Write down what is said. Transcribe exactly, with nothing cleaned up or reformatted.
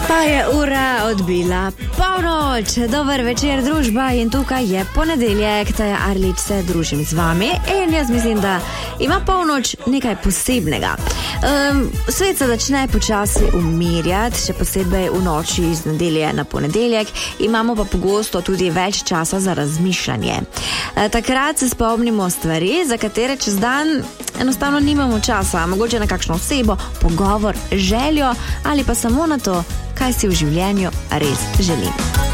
Pa je ura odbila polnoč. Dober večer, družba, in tukaj je ponedeljek, ta je Arlič, se družim z vami in jaz mislim, da ima polnoč nekaj posebnega. Um, svet se začne počasi umirjati, še posebej v noči iz nedelje na ponedeljek, imamo pa pogosto tudi več časa za razmišljanje. E, takrat se spomnimo stvari, za katere čez dan enostavno nimamo časa, mogoče na kakšno osebo, pogovor, željo ali pa samo na to, kaj si v življenju res želim.